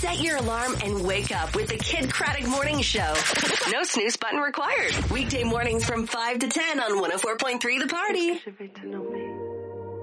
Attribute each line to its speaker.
Speaker 1: Set your alarm and wake up with the Kid Craddock Morning Show. No snooze button required. Weekday mornings from 5 to 10 on 104.3 The Party.